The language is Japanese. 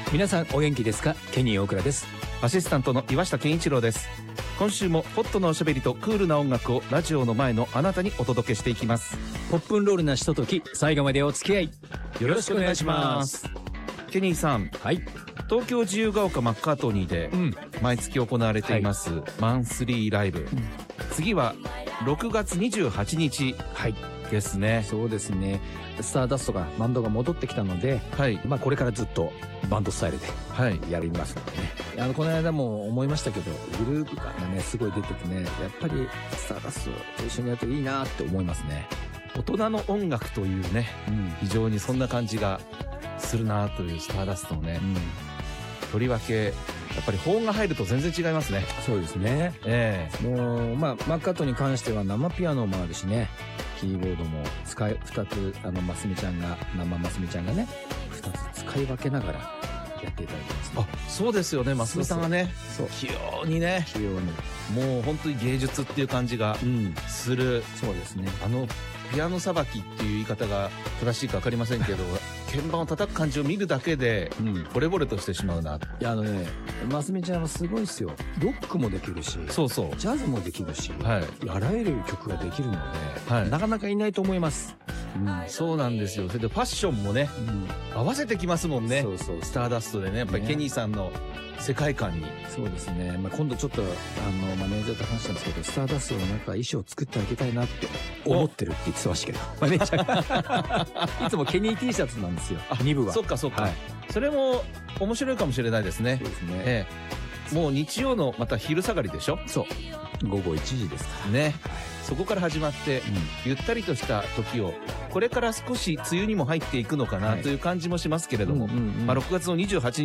皆さんお元気ですか？ケニー大倉です。 アシスタントの岩下健一郎です。今週もホットなおしゃべりとクールな音楽をラジオの前のあなたにお届けしていきます。 ポップンロールなひととき、最後までお付き合いよろしくお願いします。 ケニーさん、 はい、 東京自由が丘マッカートニーで毎月行われています、マンスリーライブ、次は6月28日ですね。 そうですね。スターダストがバンドが戻ってきたので、これからずっとバンドスタイルでやりますのでね、この間も思いましたけど、グループ感がねすごい出ててね、やっぱりスターダストと一緒にやるといいなって思いますね。 大人の音楽というね、非常にそんな感じがするなというスターダストのね、とりわけやっぱり保音が入ると全然違いますね。 そうですね。もうマッカートに関しては生ピアノもあるしね、キーボードも2つ生マスミちゃんがね2つ使い分けながらやっていただきますね。 あ、そうですよね。マスミさんがね、器用にもう本当に芸術っていう感じがする。 そうですね。 ピアノさばきっていう言い方が正しいか分かりませんけど鍵盤を叩く感じを見るだけで惚れ惚れとしてしまうな。 いやマスミちゃんはすごいですよ。ロックもできるし、ジャズもできるし、あらゆる曲ができるので、なかなかいないと思います。 そうなんですよ。それでファッションもね、合わせてきますもんね。スターダストでね、やっぱりケニーさんの世界観に。そうですね。今度ちょっとマネージャーと話したんですけど、スターダストの衣装を作ってあげたいなって思ってるって言ってましたけど、マネージャーがいつもケニー T シャツなんですよ、2部は。 そっか、それも面白いかもしれないですね。 そうですね。 もう日曜のまた昼下がりでしょ。 そう、午後1時ですからね。そこから始まって、ゆったりとした時をこれから少し梅雨にも入っていくのかなという感じもしますけれども、6月の28日